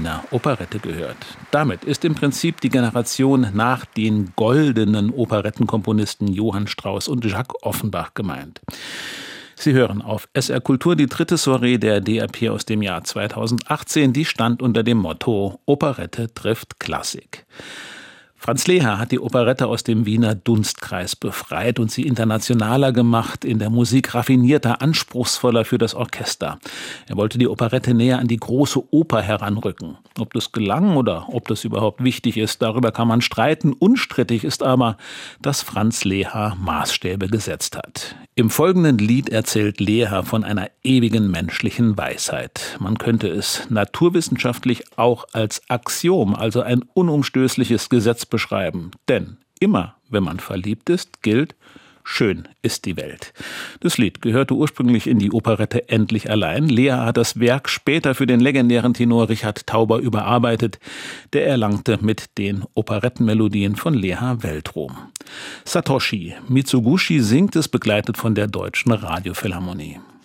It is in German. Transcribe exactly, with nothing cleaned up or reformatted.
Wiener Operette gehört. Damit ist im Prinzip die Generation nach den goldenen Operettenkomponisten Johann Strauss und Jacques Offenbach gemeint. Sie hören auf S R Kultur die dritte Soiree der D R P aus dem Jahr zweitausendachtzehn. Die stand unter dem Motto Operette trifft Klassik. Franz Leher hat die Operette aus dem Wiener Dunstkreis befreit und sie internationaler gemacht, in der Musik raffinierter, anspruchsvoller für das Orchester. Er wollte die Operette näher an die große Oper heranrücken. Ob das gelang oder ob das überhaupt wichtig ist, darüber kann man streiten. Unstrittig ist aber, dass Franz Leher Maßstäbe gesetzt hat. Im folgenden Lied erzählt Leher von einer ewigen menschlichen Weisheit. Man könnte es naturwissenschaftlich auch als Axiom, also ein unumstößliches Gesetz beschreiben. Denn immer, wenn man verliebt ist, gilt, schön ist die Welt. Das Lied gehörte ursprünglich in die Operette Endlich allein. Leher hat das Werk später für den legendären Tenor Richard Tauber überarbeitet. Der erlangte mit den Operettenmelodien von Leher Weltruhm. Satoshi Mizoguchi singt es, begleitet von der Deutschen Radiophilharmonie.